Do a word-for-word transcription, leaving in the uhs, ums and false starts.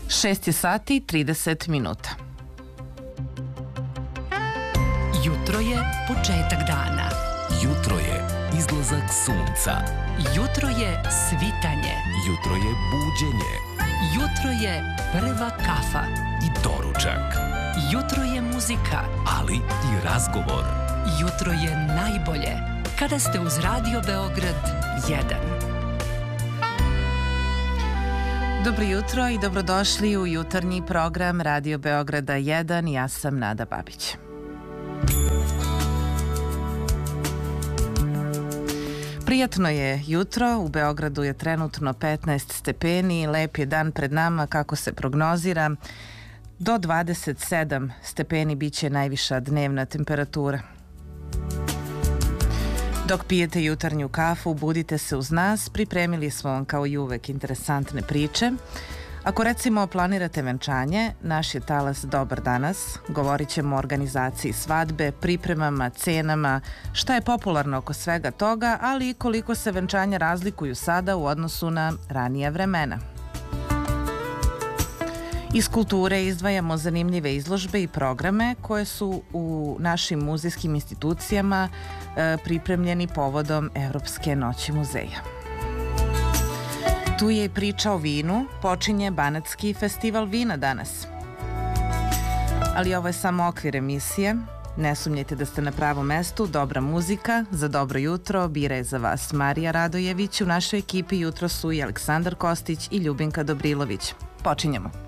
šest je sati i trideset minuta. Jutro je početak dana. Jutro je izlazak sunca. Jutro je svitanje. Jutro je buđenje. Jutro je prva kafa. I doručak. Jutro je muzika. Ali i razgovor. Jutro je najbolje kada ste uz Radio Beograd jedan. Dobro jutro i dobrodošli u jutarnji program Radio Beograda jedan. Ja sam Nada Babić. Prijatno je jutro, u Beogradu je trenutno petnaest stepeni, lep je dan pred nama kako se prognozira. Do dvadeset sedam stepeni biće najviša dnevna temperatura. Dok pijete jutarnju kafu, budite se uz nas, pripremili smo vam kao i uvek interesantne priče. Ako recimo planirate venčanje, naš je talas dobar danas. Govorit ćemo o organizaciji svadbe, pripremama, cenama, šta je popularno oko svega toga, ali i koliko se venčanja razlikuju sada u odnosu na ranija vremena. Iz kulture izdvajamo zanimljive izložbe i programe koje su u našim muzejskim institucijama e, pripremljeni povodom Evropske noći muzeja. Tu je i priča o vinu, počinje Banatski festival vina danas. Ali ovo je samo okvir emisije. Ne sumnjajte da ste na pravom mestu, dobra muzika, za dobro jutro, bira je za vas Marija Radojević, u našoj ekipi jutro su i Aleksandar Kostić i Ljubinka Dobrilović. Počinjemo.